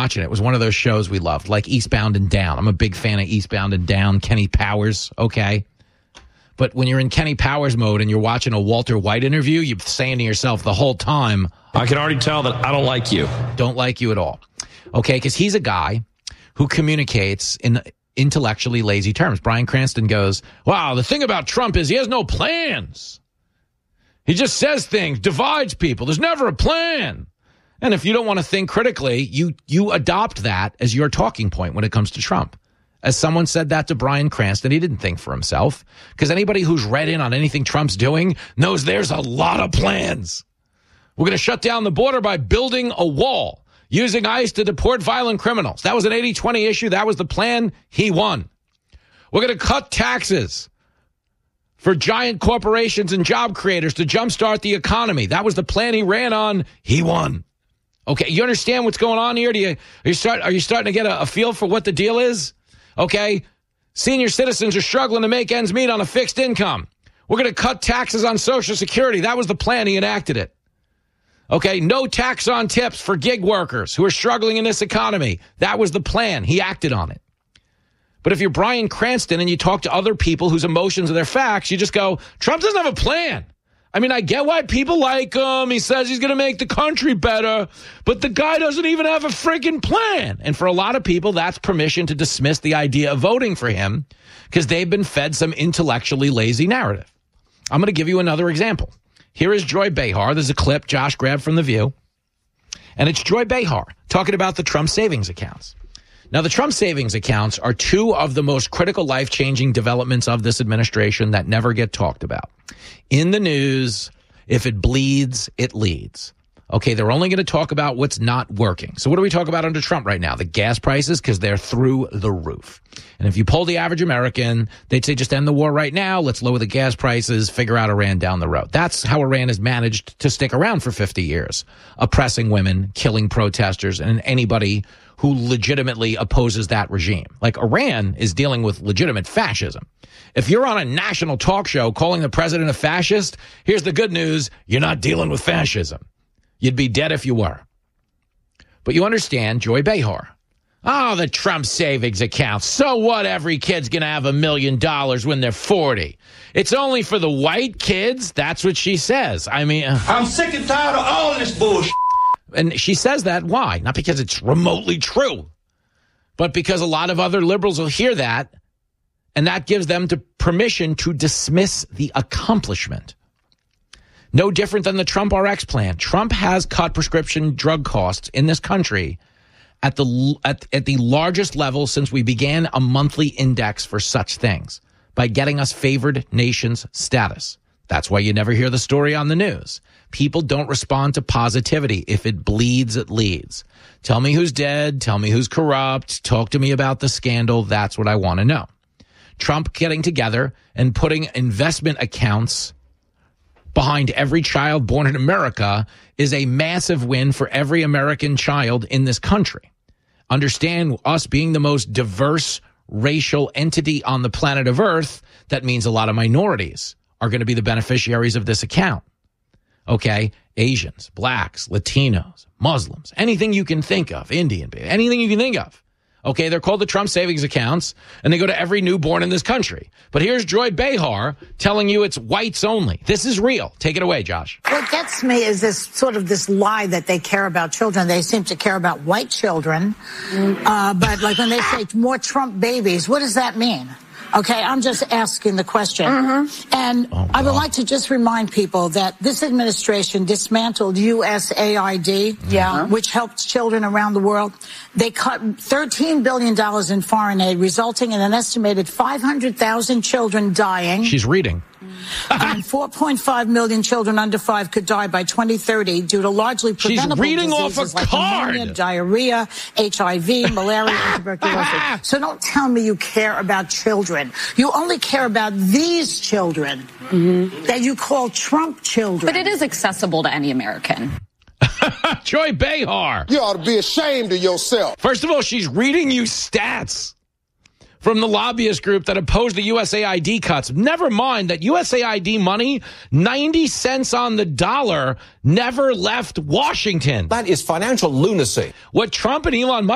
watching it. It was one of those shows we loved, like Eastbound and Down. I'm a big fan of Eastbound and Down. Kenny Powers, okay? But when you're in Kenny Powers mode and you're watching a Walter White interview, you're saying to yourself the whole time, I can already tell that I don't like you. Don't like you at all. Okay, because he's a guy who communicates in intellectually lazy terms. Bryan Cranston goes, wow, the thing about Trump is he has no plans. He just says things, divides people. There's never a plan. And if you don't want to think critically, you adopt that as your talking point when it comes to Trump. As someone said that to Bryan Cranston, he didn't think for himself. Because anybody who's read in on anything Trump's doing knows there's a lot of plans. We're going to shut down the border by building a wall, using ICE to deport violent criminals. That was an 80-20 issue. That was the plan. He won. We're going to cut taxes for giant corporations and job creators to jumpstart the economy. That was the plan he ran on. He won. Okay, you understand what's going on here? Are you starting to get a feel for what the deal is? Okay, senior citizens are struggling to make ends meet on a fixed income. We're going to cut taxes on Social Security. That was the plan. He enacted it. Okay, no tax on tips for gig workers who are struggling in this economy. That was the plan. He acted on it. But if you're Bryan Cranston and you talk to other people whose emotions are their facts, you just go, Trump doesn't have a plan. I mean, I get why people like him. He says he's going to make the country better, but the guy doesn't even have a freaking plan. And for a lot of people, that's permission to dismiss the idea of voting for him because they've been fed some intellectually lazy narrative. I'm going to give you another example. Here is Joy Behar. There's a clip Josh grabbed from The View. And it's Joy Behar talking about the Trump savings accounts. Now, the Trump savings accounts are two of the most critical life-changing developments of this administration that never get talked about. In the news, if it bleeds, it leads. Okay, they're only going to talk about what's not working. So what do we talk about under Trump right now? The gas prices, because they're through the roof. And if you poll the average American, they'd say just end the war right now. Let's lower the gas prices, figure out Iran down the road. That's how Iran has managed to stick around for 50 years, oppressing women, killing protesters, and anybody who legitimately opposes that regime. Like Iran is dealing with legitimate fascism. If you're on a national talk show calling the president a fascist, here's the good news. You're not dealing with fascism. You'd be dead if you were. But you understand Joy Behar. Oh, the Trump savings account. So what? Every kid's going to have $1 million when they're 40. It's only for the white kids. That's what she says. I mean, I'm sick and tired of all this bullshit. And she says that. Why? Not because it's remotely true, but because a lot of other liberals will hear that, and that gives them the permission to dismiss the accomplishment. No different than the Trump RX plan. Trump has cut prescription drug costs in this country at the largest level since we began a monthly index for such things by getting us favored nations status. That's why you never hear the story on the news. People don't respond to positivity. If it bleeds, it leads. Tell me who's dead. Tell me who's corrupt. Talk to me about the scandal. That's what I want to know. Trump getting together and putting investment accounts behind every child born in America is a massive win for every American child in this country. Understand, us being the most diverse racial entity on the planet of Earth, that means a lot of minorities are going to be the beneficiaries of this account. Okay, Asians, blacks, Latinos, Muslims, anything you can think of, Indian, anything you can think of. Okay, they're called the Trump savings accounts, and they go to every newborn in this country. But here's Joy Behar telling you it's whites only. This is real. Take it away, Josh. What gets me is this lie that they care about children. They seem to care about white children. But like when they say more Trump babies, what does that mean? Okay, I'm just asking the question. And I would like to just remind people that this administration dismantled USAID, which helps children around the world. They cut $13 billion in foreign aid, resulting in an estimated 500,000 children dying. She's reading. And 4.5 million children under 5 could die by 2030 due to largely preventable diseases like pneumonia, diarrhea, HIV, malaria, and tuberculosis. So don't tell me you care about children. You only care about these children that you call Trump children. But it is accessible to any American. Joy Behar. You ought to be ashamed of yourself. First of all, she's reading you stats from the lobbyist group that opposed the USAID cuts. Never mind that USAID money, 90 cents on the dollar, never left Washington. That is financial lunacy. What Trump and Elon Musk